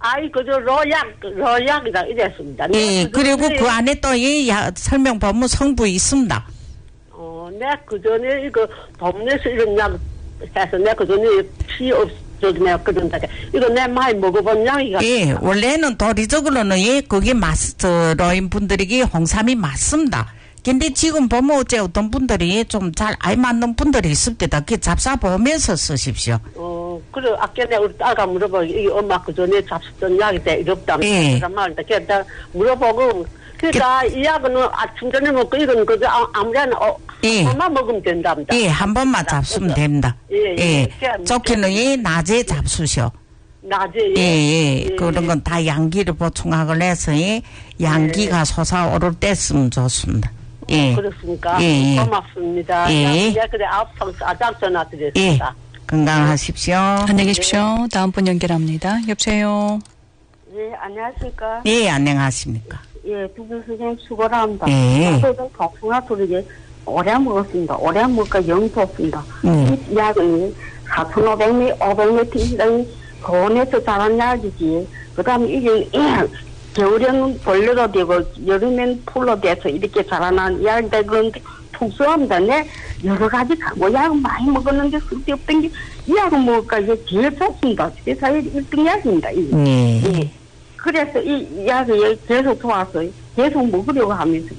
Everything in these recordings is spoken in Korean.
그저 로약이다 이랬습니다. 예, 그리고 그 안에 또 이 설명 보면 성부 있습니다. 내가 그 전에 이거 동네에서 이런 약 해서 내가 그 전에 피 없어도 내가 그런다. 이거 내가 많이 먹어본 약이가. 예, 원래는 도리적으로는 예, 그게 로인 분들에게 홍삼이 맞습니다. 근데 지금 보면 어떤 분들이 좀 잘 안 맞는 분들이 있을 때다. 그 잡사 보면서 쓰십시오. 그래, 아까 내가 우리 딸가 물어보고, 이게 엄마 그 전에 잡수던 약이 돼, 이렇다. 예. 그런 말인데, 그래서 물어보고, 그러니까 이 약은 아침 전에 먹고, 이건 그저 아무래나, 예. 한 번만 먹으면 된답니다. 예, 한 번만 잡수면 됩니다. 예. 좋기는 예, 낮에 잡수셔. 낮에, 예. 그런 건 다 양기를 보충하고 해서, 예, 양기가 솟아오를 때 쓰면 좋습니다. 예. 그렇습니까? 예. 고맙습니다. 예. 그래, 아홉 아작 전화 드렸습니다. 예. 건강하십시오. 안녕히 계십시오. 다음 분 연결합니다. 여보세요. 예, 안녕하십니까? 예, 안녕하십니까? 예, 두분 선생님 수고를 합니다. 예. 저도 복숭아토를 오래 먹었습니다. 오래 먹으니까 영 좋습니다. 이 약은 4,500미, 500m 이상 고온에서 자란 약이지. 그 다음에 이게 겨울에는 벌레가 되고 여름엔 풀로 돼서 이렇게 자라난 약인데 그건 특수합니다. 네, 여러 가지 뭐 약은 많이 먹었는데 쓸데없던 게 이 약은 먹을까 이게 제일 좋습니다. 세상에 1등 약입니다. 예. 그래서 이 약이 계속 좋았어요. 계속 먹으려고 하면서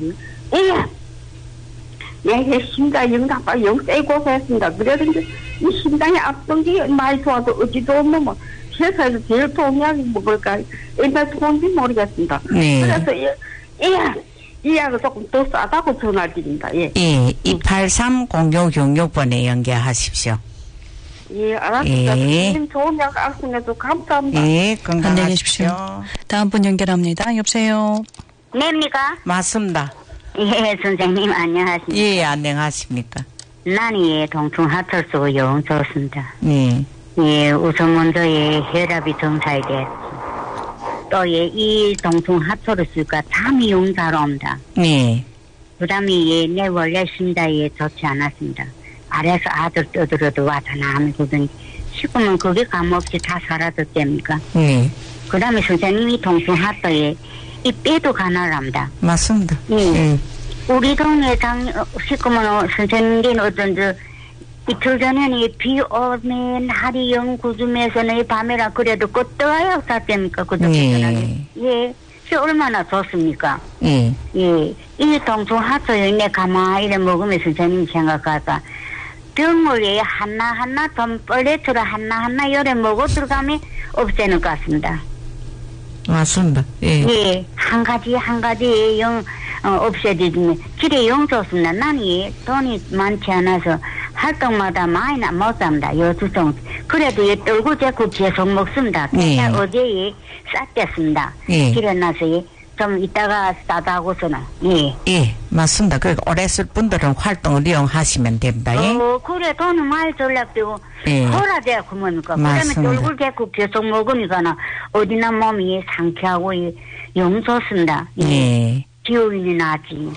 내 심장이 영 세고 했습니다. 그래서 이제 이 심장이 아픈 게 많이 좋아도 어찌도 없는 뭐 세상에서 제일 좋은 약이 먹을까 일단 좋은지 모르겠습니다. 그래서 이 약은 조금 더 싸다고 전화드립니다. 예. 283-0666번에 연결하십시오. 예, 알았습니다. 선생님 좋은 약 알려주셔서 감사합니다. 예, 안녕히 건강하십시오. 계십시오. 다음 분 연결합니다. 여보세요. 냅니까? 맞습니다. 예, 선생님 안녕하십니까? 예, 안녕하십니까? 나는 동충 하철 쓰고 영 좋습니다. 네. 예, 우선 먼저 혈압이 정상이 됐어. 또 이 동충 하철을 쓰니까 잠이 영 잘 옵니다. 네. 그 다음에 내 원래 심장이 좋지 않았습니다. 아래서 아들 떠들어도 와서 나면서더니 식으면 그게 감없이 다 사라졌답니까? 네. 그 다음에 선생님이 동충 하철에 이 뼈도 가난합니다. 맞습니다. 우리 동네 식구면 선생님께는 어떤 이틀 전에는 비 오면 하리 영 구줌에서는 밤에라 그래도 그 떠야 쌌답니까? 그동안에. 예. 얼마나 좋습니까? 예. 이 동충 하초에 내 가만히 이래 먹으면 선생님 생각하다. 병을 하나하나 돈벌레처럼 하나하나 열에 먹어 들어가면 없애는 것 같습니다. 맞습니다. 예. 한 가지 영 없애주면 길에 영 좋습니다. 나는 돈이 많지 않아서 활동마다 많이 못 삽니다. 요주성 그래도 떨고 자꾸 계속 먹습니다. 그냥 어제 쌌겠습니다. 길에 나서 좀 이따가 싸다고서는 예, 맞습니다. 그 오래 쓸 분들은 활동을 이용하시면 됩니다. 그래 돈은 많이 전략되고 호라돼야 그뭡니까? 그러면 얼굴 개고 계속 먹으니까 어디나 몸이 상쾌하고 영 좋습니다. 기운이 나지.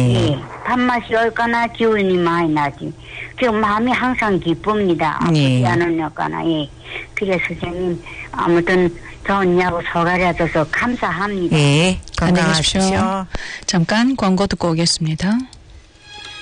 밥맛이 올까나 기운이 많이 나지. 그 마음이 항상 기쁩니다. 아프지 않으니까나. 그래서 선생님 아무튼 좋은 야구 소가리해줘서 감사합니다. 건강하십시오. 잠깐 광고 듣고 오겠습니다.